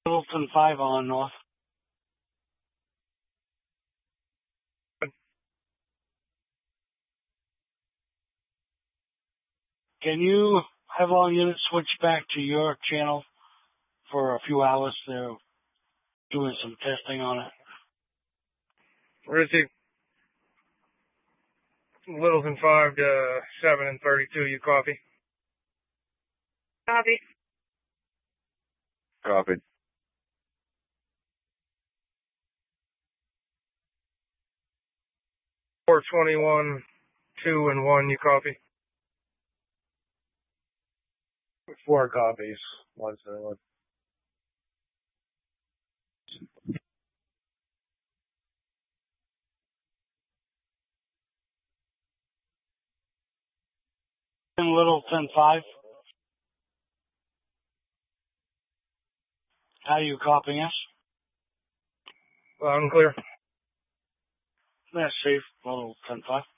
Littleton 5 on North. Can you have all units switch back to your channel for a few hours? They're doing some testing on it. Received. Littleton 5 to 7 and 32, you copy? Copy. Copied. 421, 2 and 1, you copy? 4 copies. 171. Littleton 5. How are you copying us? Loud and clear. That's safe, Littleton 5.